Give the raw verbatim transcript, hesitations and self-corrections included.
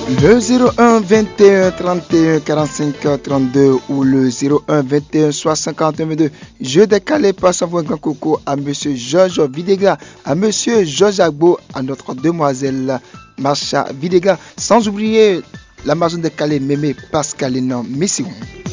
Le zéro un vingt et un trente et un quarante-cinq trente-deux ou le zéro un vingt et un soixante vingt-deux. Je décale passe un grand coucou à monsieur Georges Videga, à monsieur Georges Agbo, à notre demoiselle Macha Videga, sans oublier l'Amazon de Calais Mémé Pascaline Missirou.